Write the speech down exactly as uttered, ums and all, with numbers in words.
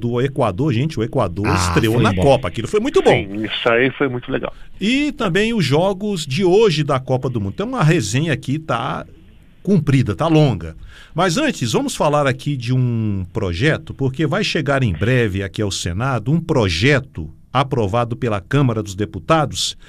do Equador, gente, o Equador Ah, estreou foi na bom. Copa, aquilo foi muito bom. Sim, isso aí foi muito legal. E também os jogos de hoje da Copa do Mundo. Então a resenha aqui tá cumprida, tá longa. Mas antes, vamos falar aqui de um projeto, porque vai chegar em breve aqui ao Senado um projeto aprovado pela Câmara dos Deputados